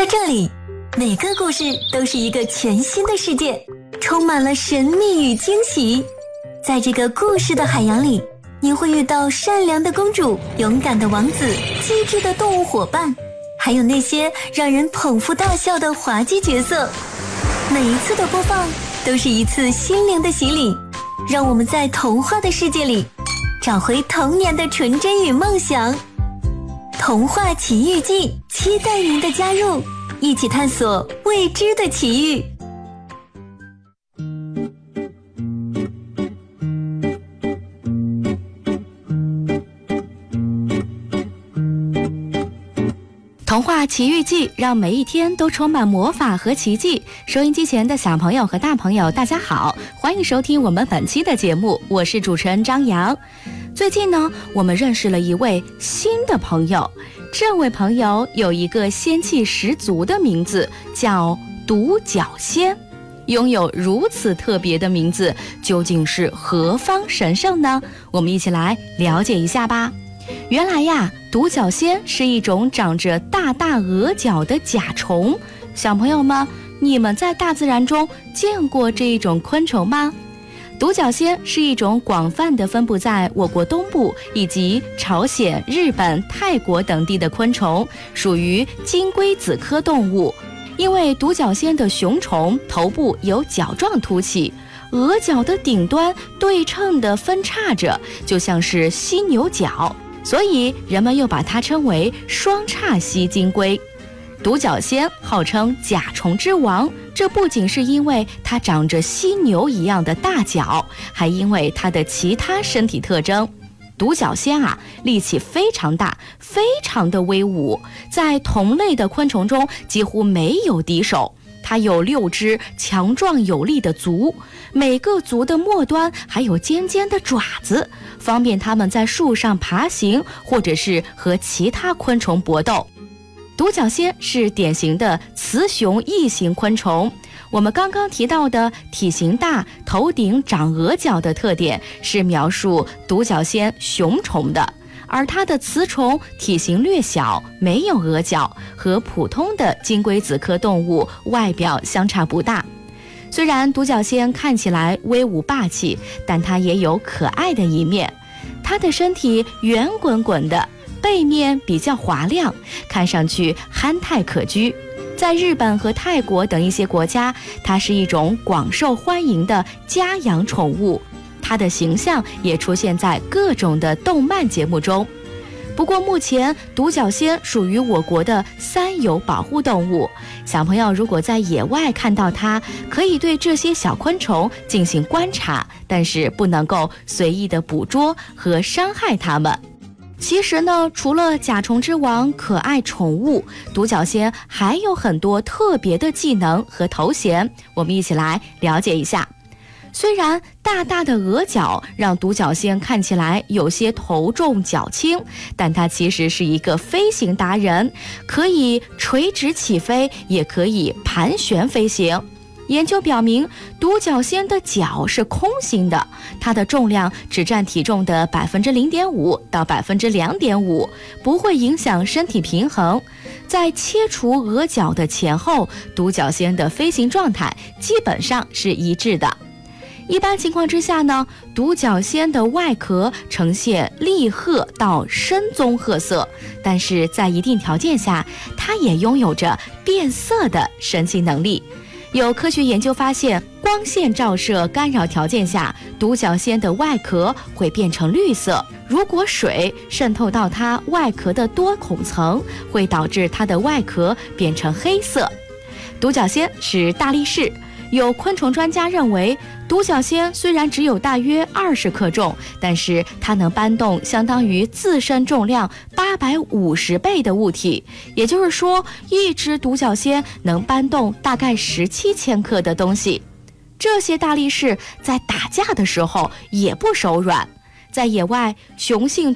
这里，每个故事都是一个全新的世界，充满了神秘与惊喜。在这个故事的海洋里，你会遇到善良的公主、勇敢的王子、机智的动物伙伴，还有那些让人捧腹大笑的滑稽角色。每一次的播放都是一次心灵的洗礼，让我们在童话的世界里找回童年的纯真与梦想。童话奇遇记，期待您的加入，一起探索未知的奇遇。 童话奇遇记让每一天都充满魔法和奇迹。收音机前的小朋友和大朋友大家好，欢迎收听我们本期的节目，我是主持人张扬。最近呢，我们认识了一位新的朋友，这位朋友有一个仙气十足的名字，叫独角仙。拥有如此特别的名字，究竟是何方神圣呢？我们一起来了解一下吧。原来呀，独角仙是一种长着大大额角的甲虫。小朋友们，你们在大自然中见过这一种昆虫吗？独角仙是一种广泛的分布在我国东部以及朝鲜、日本、泰国等地的昆虫，属于金龟子科动物。因为独角仙的雄虫头部有角状凸起，额角的顶端对称地分叉着，就像是犀牛角，所以人们又把它称为双叉犀金龟。独角仙号称甲虫之王，这不仅是因为它长着犀牛一样的大角，还因为它的其他身体特征。独角仙啊，力气非常大，非常的威武，在同类的昆虫中几乎没有敌手。它有6只强壮有力的足，每个足的末端还有尖尖的爪子，方便它们在树上爬行，或者是和其他昆虫搏斗。独角仙是典型的雌雄异形昆虫。我们刚刚提到的体型大、头顶长额角的特点是描述独角仙雄虫的，而它的雌虫体型略小，没有额角，和普通的金龟子科动物外表相差不大。虽然独角仙看起来威武霸气，但它也有可爱的一面。它的身体圆滚滚的，背面比较滑亮，看上去憨态可掬。在日本和泰国等一些国家，它是一种广受欢迎的家养宠物，它的形象也出现在各种的动漫节目中。不过目前独角仙属于我国的3有保护动物，小朋友如果在野外看到它，可以对这些小昆虫进行观察，但是不能够随意的捕捉和伤害它们。其实呢，除了甲虫之王可爱宠物，独角仙还有很多特别的技能和头衔，我们一起来了解一下。虽然大大的额角让独角仙看起来有些头重脚轻，但它其实是一个飞行达人，可以垂直起飞，也可以盘旋飞行。研究表明，独角仙的角是空心的，它的重量只占体重的 0.5% 到 2.5%， 不会影响身体平衡。在切除额角的前后，独角仙的飞行状态基本上是一致的。一般情况之下呢，独角仙的外壳呈现栗褐到深棕褐色，但是在一定条件下，它也拥有着变色的神奇能力。有科学研究发现，光线照射干扰条件下，独角仙的外壳会变成绿色。如果水渗透到它外壳的多孔层，会导致它的外壳变成黑色。独角仙是大力士，有昆虫专家认为，独角仙虽然只有大约20克重，但是它能搬动相当于自身重量850倍的物体，也就是说，一只独角仙能搬动大概17千克的东西。这些大力士在打架的时候也不手软。在野外，雄性